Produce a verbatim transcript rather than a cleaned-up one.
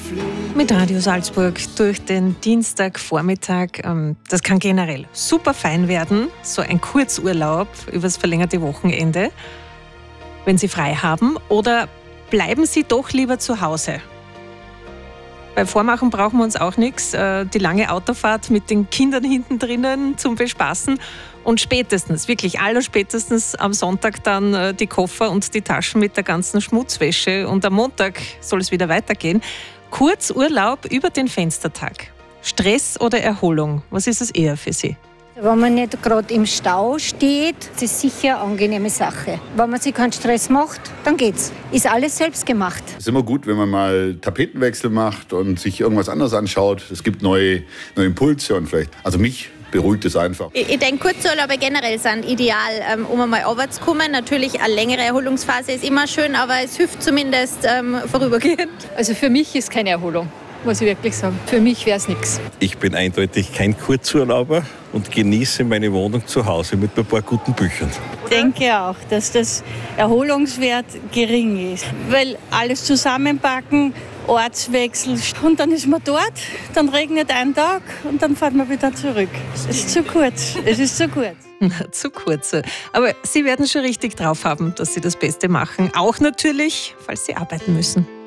Mit Radio Salzburg durch den Dienstagvormittag. Das kann generell super fein werden, so ein Kurzurlaub übers verlängerte Wochenende, wenn Sie frei haben. Oder bleiben Sie doch lieber zu Hause? Bei Vormachen brauchen wir uns auch nichts. Die lange Autofahrt mit den Kindern hinten drinnen zum Bespaßen. Und spätestens, wirklich allerspätestens am Sonntag dann die Koffer und die Taschen mit der ganzen Schmutzwäsche. Und am Montag soll es wieder weitergehen. Kurzurlaub über den Fenstertag. Stress oder Erholung? Was ist es eher für Sie? Wenn man nicht gerade im Stau steht, ist es sicher eine angenehme Sache. Wenn man sich keinen Stress macht, dann geht's. Ist alles selbst gemacht. Es ist immer gut, wenn man mal Tapetenwechsel macht und sich irgendwas anderes anschaut. Es gibt neue, neue Impulse und vielleicht, also mich beruhigt es einfach. Ich, ich denke, Kurzurlaube generell sind ideal, ähm, um einmal runterzukommen. Natürlich eine längere Erholungsphase ist immer schön, aber es hilft zumindest ähm, vorübergehend. Also für mich ist keine Erholung, muss ich wirklich sagen. Für mich wäre es nichts. Ich bin eindeutig kein Kurzurlauber und genieße meine Wohnung zu Hause mit ein paar guten Büchern. Ich denke auch, dass das Erholungswert gering ist, weil alles zusammenpacken, Ortswechsel und dann ist man dort, dann regnet ein Tag und dann fährt man wieder zurück. Es ist zu kurz, es ist zu kurz. Zu kurz. Aber Sie werden schon richtig drauf haben, dass Sie das Beste machen. Auch natürlich, falls Sie arbeiten müssen.